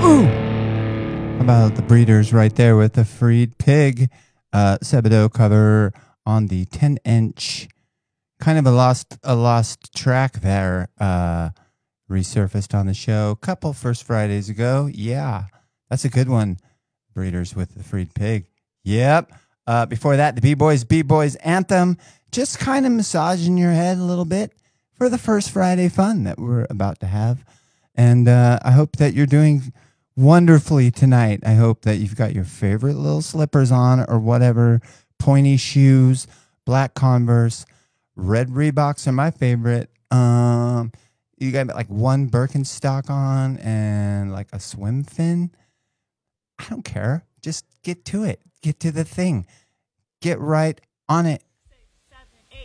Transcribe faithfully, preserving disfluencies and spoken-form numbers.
Ooh! How about the Breeders right there with the Freed Pig uh, Sebadoh cover on the ten inch. Kind of a lost a lost track there. Uh, resurfaced on the show a couple first Fridays ago. Yeah, that's a good one. Breeders with the Freed Pig. Yep. Uh, before that, the B-Boys, B-Boys Anthem. Just kind of massaging your head a little bit for the first Friday fun that we're about to have. And uh, I hope that you're doing wonderfully tonight. I hope that you've got your favorite little slippers on or whatever, pointy shoes, black Converse, red Reeboks are my favorite. Um, you got like one Birkenstock on and like a swim fin. I don't care. Just get to it. Get to the thing. Get right on it.